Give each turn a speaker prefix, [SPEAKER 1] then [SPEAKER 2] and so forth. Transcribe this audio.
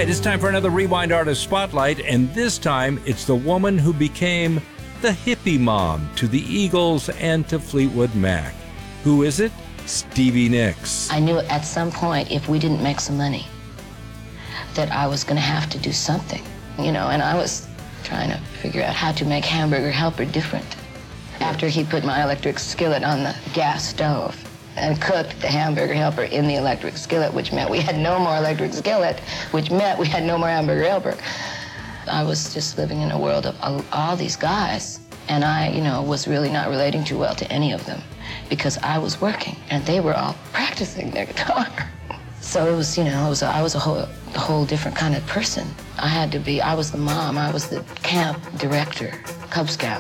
[SPEAKER 1] right, it's time for another Rewind Artist Spotlight, and this time it's the woman who became the hippie mom to the Eagles and to Fleetwood Mac. Who is it? Stevie Nicks.
[SPEAKER 2] I knew at some point, if we didn't make some money, that I was going to have to do something, and I was trying to figure out how to make Hamburger Helper different. After he put my electric skillet on the gas stove and cooked the Hamburger Helper in the electric skillet, which meant we had no more electric skillet, which meant we had no more Hamburger Helper. I was just living in a world of all these guys, and I, was really not relating too well to any of them because I was working and they were all practicing their guitar. So it was, I was a whole different kind of person. I was the mom, I was the camp director, Cub Scout.